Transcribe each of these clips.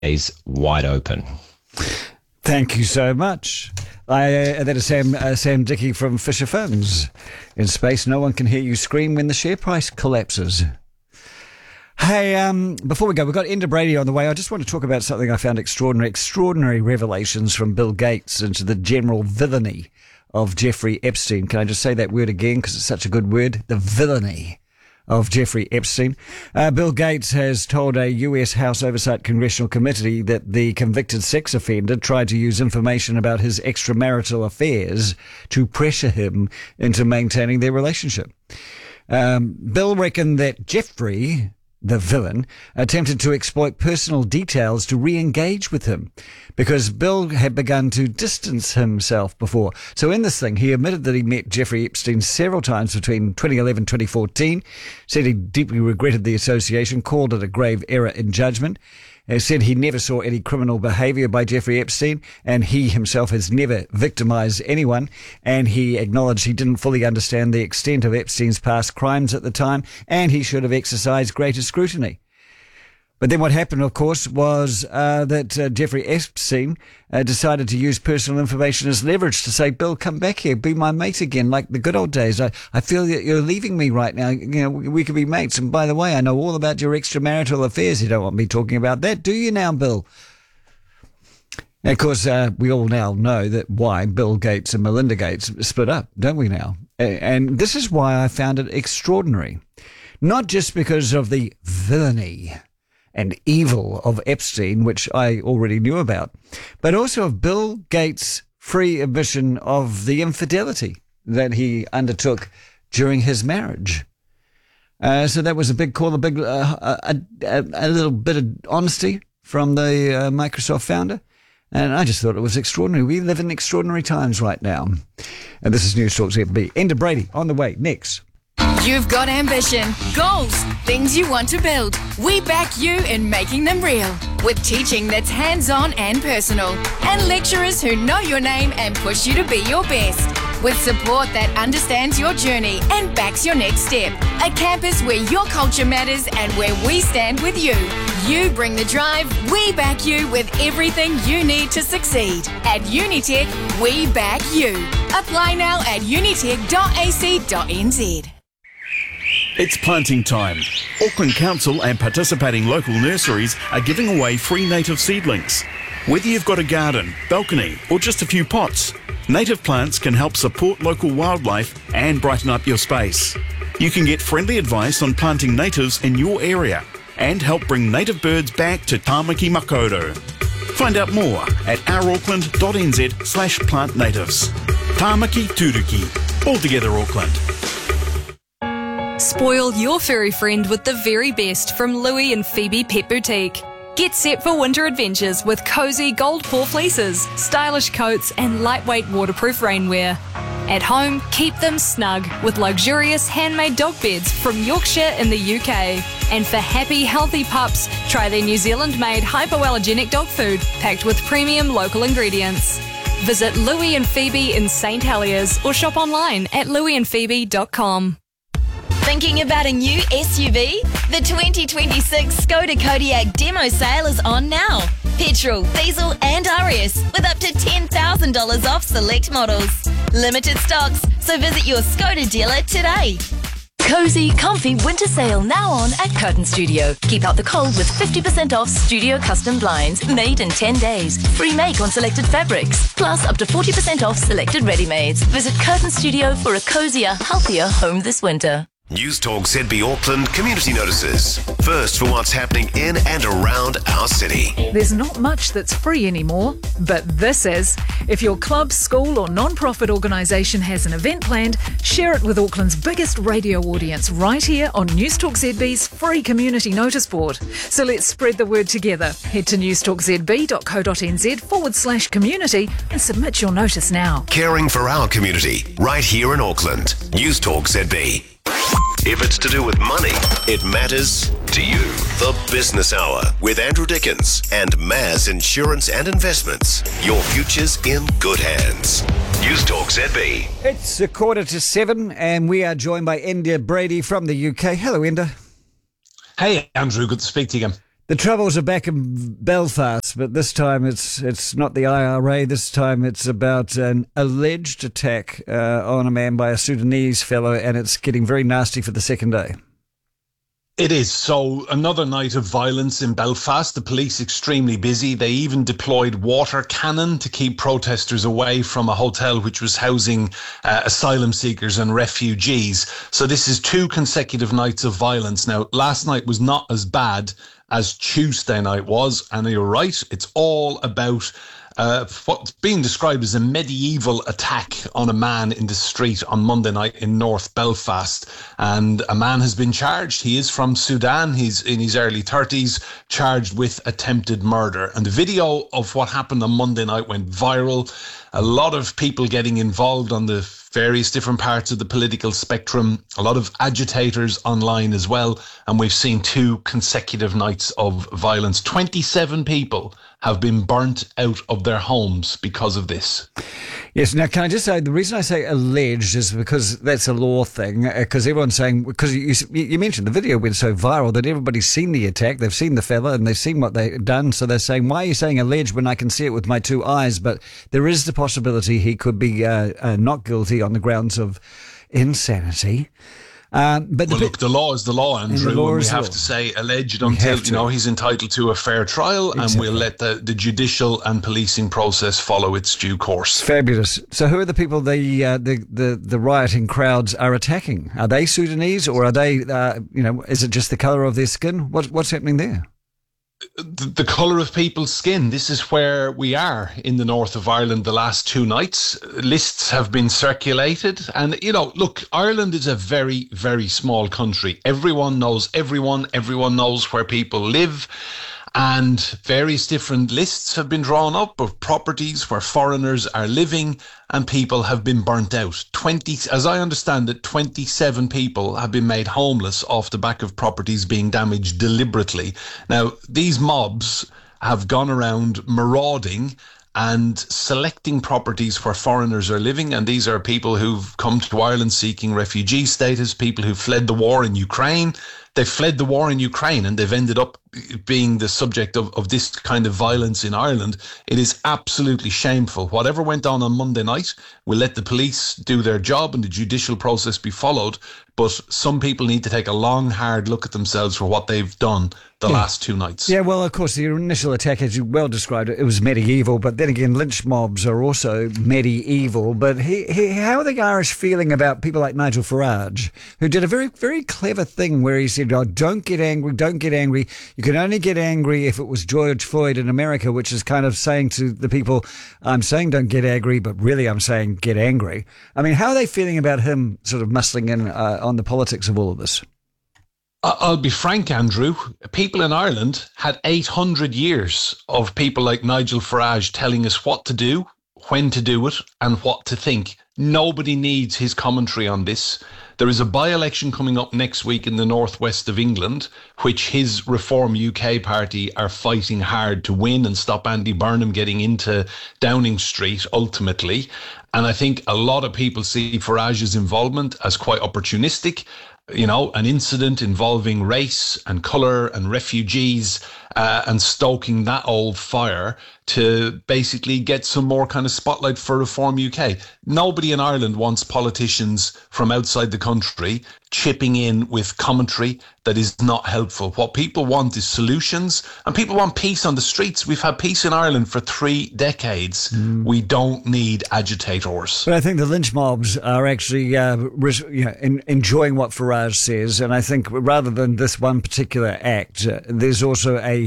eyes wide open. Thank you so much. That is Sam Dickey from Fisher Funds. In space, no one can hear you scream when the share price collapses. Hey, before we go, we've got Enda Brady on the way. I just want to talk about something I found extraordinary revelations from Bill Gates into the general villainy of Jeffrey Epstein. Can I just say that word again because it's such a good word? The villainy of Jeffrey Epstein. Bill Gates has told a US House Oversight Congressional Committee that the convicted sex offender tried to use information about his extramarital affairs to pressure him into maintaining their relationship. Bill reckoned that Jeffrey, the villain, attempted to exploit personal details to re-engage with him because Bill had begun to distance himself before. So in this thing, he admitted that he met Jeffrey Epstein several times between 2011 and 2014, said he deeply regretted the association, called it a grave error in judgment, said he never saw any criminal behaviour by Jeffrey Epstein, and he himself has never victimised anyone, and he acknowledged he didn't fully understand the extent of Epstein's past crimes at the time, and he should have exercised greater scrutiny. But then what happened, of course, was that Jeffrey Epstein decided to use personal information as leverage to say, Bill, come back here, be my mate again, like the good old days. I feel that you're leaving me right now. You know, we could be mates. And by the way, I know all about your extramarital affairs. You don't want me talking about that, do you now, Bill? And of course, we all now know that why Bill Gates and Melinda Gates split up, don't we now? And this is why I found it extraordinary. Not just because of the villainy and evil of Epstein, which I already knew about, but also of Bill Gates' free admission of the infidelity that he undertook during his marriage. So that was a big call, a little bit of honesty from the Microsoft founder. And I just thought it was extraordinary. We live in extraordinary times right now. And this is News Talk ZB. Enda Brady on the way next. You've got ambition, goals, things you want to build. We back you in making them real. With teaching that's hands-on and personal. And lecturers who know your name and push you to be your best. With support that understands your journey and backs your next step. A campus where your culture matters and where we stand with you. You bring the drive, we back you with everything you need to succeed. At Unitec, we back you. Apply now at unitec.ac.nz. It's planting time. Auckland Council and participating local nurseries are giving away free native seedlings. Whether you've got a garden, balcony or just a few pots, native plants can help support local wildlife and brighten up your space. You can get friendly advice on planting natives in your area and help bring native birds back to Tāmaki Makaurau. Find out more at ourauckland.nz/plant natives. Tāmaki Tūruki. All together Auckland. Spoil your furry friend with the very best from Louie and Phoebe Pet Boutique. Get set for winter adventures with cosy gold paw fleeces, stylish coats and lightweight waterproof rainwear. At home, keep them snug with luxurious handmade dog beds from Yorkshire in the UK. And for happy, healthy pups, try their New Zealand-made hypoallergenic dog food packed with premium local ingredients. Visit Louie and Phoebe in St Heliers or shop online at louieandphoebe.com. Thinking about a new SUV? The 2026 Skoda Kodiaq demo sale is on now. Petrol, diesel and RS with up to $10,000 off select models. Limited stocks, so visit your Skoda dealer today. Cozy, comfy winter sale now on at Curtain Studio. Keep out the cold with 50% off studio custom blinds made in 10 days. Free make on selected fabrics. Plus up to 40% off selected ready-mades. Visit Curtain Studio for a cozier, healthier home this winter. News Talk ZB Auckland community notices. First for what's happening in and around our city. There's not much that's free anymore, but this is. If your club, school or non-profit organisation has an event planned, share it with Auckland's biggest radio audience right here on News Talk ZB's free community notice board. So let's spread the word together. Head to newstalkzb.co.nz/community and submit your notice now. Caring for our community right here in Auckland. News Talk ZB. If it's to do with money, it matters to you. The Business Hour with Andrew Dickens and Maz Insurance and Investments. Your future's in good hands. News Talk ZB. It's 7:15 and we are joined by Enda Brady from the UK. Hello, Enda. Hey, Andrew. Good to speak to you again. The Troubles are back in Belfast, but this time it's not the IRA. This time it's about an alleged attack on a man by a Sudanese fellow, and it's getting very nasty for the second day. It is. So another night of violence in Belfast. The police extremely busy. They even deployed water cannon to keep protesters away from a hotel which was housing asylum seekers and refugees. So this is 2 consecutive nights of violence. Now, last night was not as bad as Tuesday night was. And you're right, it's all about what's being described as a medieval attack on a man in the street on Monday night in North Belfast. And a man has been charged. He is from Sudan. He's in his early 30s, charged with attempted murder. And the video of what happened on Monday night went viral. A lot of people getting involved on the various different parts of the political spectrum, a lot of agitators online as well. And we've seen 2 consecutive nights of violence. 27 people have been burnt out of their homes because of this. Yes, now can I just say, the reason I say alleged is because that's a law thing, because everyone's saying, because you mentioned the video went so viral that everybody's seen the attack, they've seen the fella and they've seen what they've done, so they're saying, why are you saying alleged when I can see it with my 2 eyes? But there is the possibility he could be not guilty on the grounds of insanity. Look, the law is the law, Andrew, and we have to say alleged until he's entitled to a fair trial, and we'll let the judicial and policing process follow its due course. Fabulous. So, who are the people the rioting crowds are attacking? Are they Sudanese, or are they is it just the colour of their skin? What's happening there? The colour of people's skin. This is where we are in the north of Ireland the last 2 nights. Lists have been circulated. And, look, Ireland is a very, very small country. Everyone knows everyone. Everyone knows where people live. And various different lists have been drawn up of properties where foreigners are living and people have been burnt out. As I understand it, 27 people have been made homeless off the back of properties being damaged deliberately. Now, these mobs have gone around marauding and selecting properties where foreigners are living. And these are people who've come to Ireland seeking refugee status, people who fled the war in Ukraine. They've fled the war in Ukraine and they've ended up being the subject of this kind of violence in Ireland. It is absolutely shameful. Whatever went on Monday night, we'll let the police do their job and the judicial process be followed. But some people need to take a long, hard look at themselves for what they've done the last 2 nights. Yeah, well, of course, the initial attack, as you well described it, it was medieval. But then again, lynch mobs are also medieval. But how are the Irish feeling about people like Nigel Farage, who did a very, very clever thing where he said, don't get angry, don't get angry. You can only get angry if it was George Floyd in America, which is kind of saying to the people, I'm saying don't get angry, but really I'm saying get angry. I mean, how are they feeling about him sort of muscling in on the politics of all of this? I'll be frank, Andrew. People in Ireland had 800 years of people like Nigel Farage telling us what to do, when to do it, and what to think. Nobody needs his commentary on this. There is a by-election coming up next week in the northwest of England, which his Reform UK party are fighting hard to win and stop Andy Burnham getting into Downing Street ultimately. And I think a lot of people see Farage's involvement as quite opportunistic. An incident involving race and colour and refugees and stoking that old fire to basically get some more kind of spotlight for Reform UK. Nobody in Ireland wants politicians from outside the country chipping in with commentary that is not helpful. What people want is solutions, and people want peace on the streets. We've had peace in Ireland for 3 decades. We don't need agitators. But I think the lynch mobs are actually enjoying what Farage says, and I think rather than this one particular act, there's also a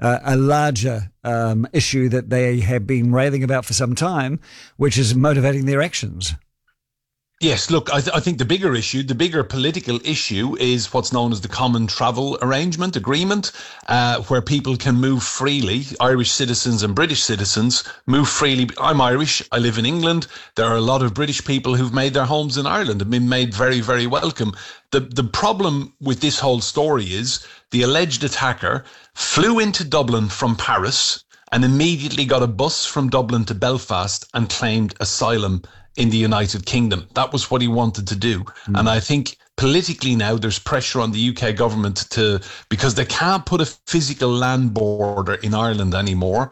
larger issue that they have been railing about for some time, which is motivating their actions. Yes, look, I think the bigger political issue is what's known as the Common Travel Arrangement Agreement, where people can move freely. Irish citizens and British citizens move freely. I'm Irish. I live in England. There are a lot of British people who've made their homes in Ireland and been made very, very welcome. The problem with this whole story is the alleged attacker flew into Dublin from Paris and immediately got a bus from Dublin to Belfast and claimed asylum in the United Kingdom. That was what he wanted to do. And I think politically now there's pressure on the UK government because they can't put a physical land border in Ireland anymore.